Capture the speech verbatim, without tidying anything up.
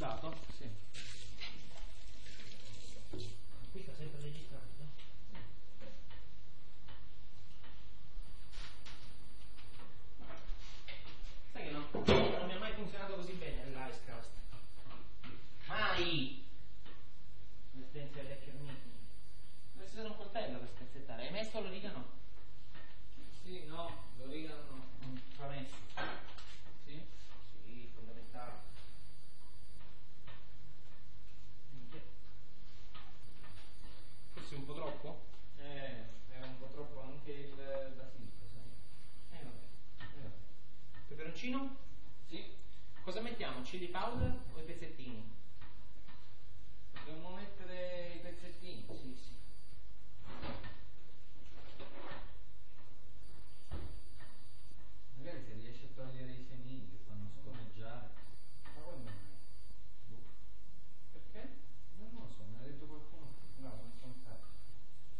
dato? Sì. Qui sta sempre registrando. Sai che no? Non mi ha mai funzionato così bene l'Icecast. Mai! Le stenze vecchie ormiti. Dovresti usare un coltello per spezzettare. Hai messo l'origano? Sì, no, l'origano no. Mm, l'ho messo. Sì? Sì, fondamentale. Forse un po' troppo? Eh, era un po' troppo anche il basilico, sai? Eh vabbè. Eh, vabbè. Peperoncino? Sì. Cosa mettiamo? Chili powder o i pezzettini? Dobbiamo mettere i pezzettini. Sì, sì.